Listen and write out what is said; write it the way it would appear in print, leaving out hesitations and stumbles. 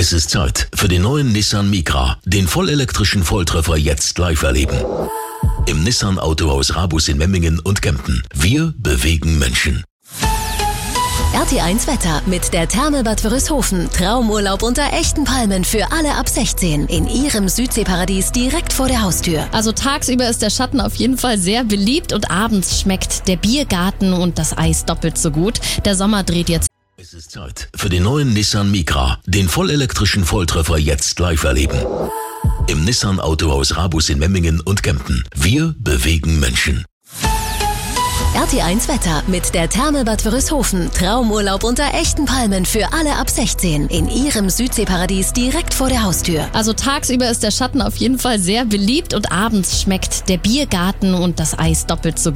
Es ist Zeit für den neuen Nissan Micra, den vollelektrischen Volltreffer jetzt live erleben. Im Nissan Autohaus Rabus in Memmingen und Kempten. Wir bewegen Menschen. RT1 Wetter mit der Therme Bad Wörishofen. Traumurlaub unter echten Palmen für alle ab 16 in ihrem Südseeparadies direkt vor der Haustür. Also tagsüber ist der Schatten auf jeden Fall sehr beliebt und abends schmeckt der Biergarten und das Eis doppelt so gut. Der Sommer dreht jetzt. Es ist Zeit für den neuen Nissan Micra, den vollelektrischen Volltreffer jetzt live erleben. Im Nissan Autohaus Rabus in Memmingen und Kempten. Wir bewegen Menschen. RT1 Wetter mit der Therme Bad Wörishofen. Traumurlaub unter echten Palmen für alle ab 16 in ihrem Südseeparadies direkt vor der Haustür. Also tagsüber ist der Schatten auf jeden Fall sehr beliebt und abends schmeckt der Biergarten und das Eis doppelt so gut.